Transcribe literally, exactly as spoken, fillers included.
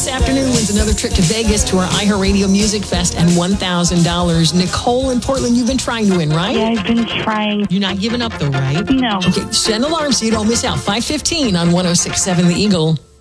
this afternoon wins another trip to Vegas to our iHeartRadio Music Fest and one thousand dollars. Nicole in Portland, you've been trying to win, right? Yeah, I've been trying. You're not giving up, though, right? No. Okay, set an alarm so you don't miss out. five fifteen on one oh six point seven The Eagle.